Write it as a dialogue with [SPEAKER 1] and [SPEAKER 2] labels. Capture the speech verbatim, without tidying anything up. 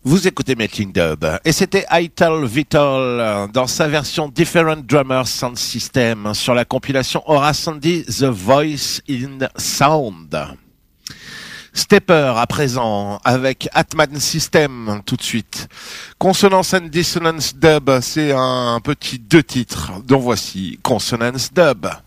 [SPEAKER 1] Vous écoutez Making Dub et c'était Ital Vital dans sa version Different Drummers Sound System sur la compilation Horace Andy The Voice in Sound. Stepper à présent avec Atman System tout de suite. Consonance and Dissonance Dub, c'est un petit deux titres dont voici Consonance Dub.